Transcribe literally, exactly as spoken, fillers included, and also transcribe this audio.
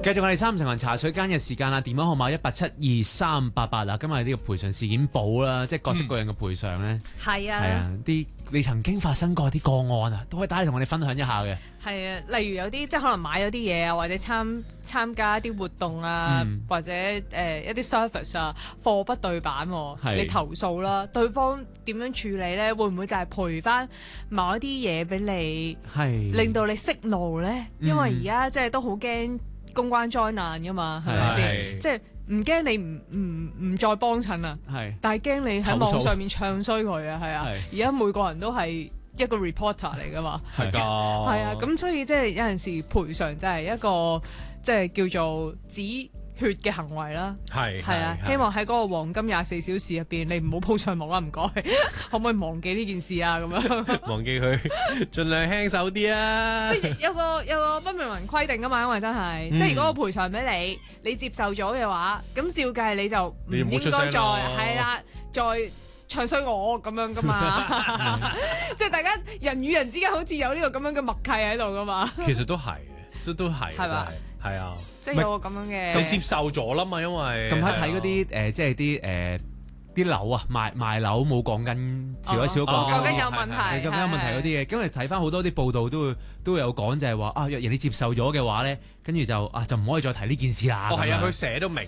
繼續我哋三層人茶水間嘅時間啦，電話號碼一八七二三八八啦。今日呢個賠償事件簿啦，即係各式各樣嘅賠償咧， 係、嗯、啊， 係啊，啲你曾經發生過啲個案啊，都可以打嚟同我哋分享一下嘅。 係啊，例如有啲即係可能買咗啲嘢啊，或者參參加一啲活動啊，嗯、或者誒、呃、一啲 service 啊，貨不對版、啊，你投訴啦，對方點樣處理咧？會唔會就係賠翻某一啲嘢俾你，係令到你息怒咧？因為而家即係都好驚公關災難噶嘛，係咪先？即係唔驚你唔唔唔再幫襯啊，係，但係驚你喺網上面唱衰佢啊，係啊！而家每個人都係一個 reporter 嚟噶嘛，係㗎，係啊！咁所以即係有陣時賠償就係一個即係叫做止血嘅行為啦，係係啊！希望喺嗰個黃金廿四小時入邊，你唔好鋪上網啦，唔該，可唔可以忘記呢件事啊？咁樣忘記佢，盡量輕手啲啊！ 即係有個有個不明文規定噶嘛，因為真係，嗯、即係如果我賠償俾你，你接受咗嘅話，咁照計你就唔應該再係啦，再唱衰我咁樣噶嘛，即係大家人與人之間好似有呢個咁樣嘅默契喺度噶嘛。 其實都係，即都係，係嘛，係啊。 即係有個咁樣嘅， 佢接受咗啦嘛，因為近排睇嗰啲誒，即係啲誒啲樓啊，賣賣樓冇講緊，少咗少咗講緊， 講緊有問題， 講緊有問題嗰啲嘅。咁你睇翻好多啲報道都會都會有講，就係話啊，若然你接受咗嘅話咧，跟住就啊就唔可以再提呢件事啦。 哦，係啊，佢寫到明